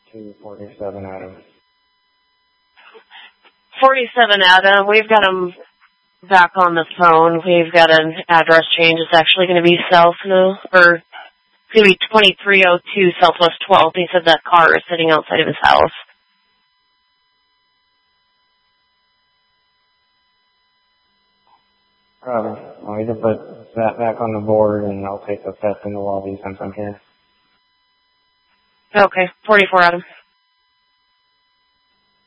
to 47 Adam. 47 Adam, we've got him back on the phone. We've got an address change. It's actually going to be south now, or it's going to be 2302 Southwest 12th. He said that car is sitting outside of his house. I'll either put that back on the board and I'll take the test in the lobby since I'm here. Okay, 44 Adam.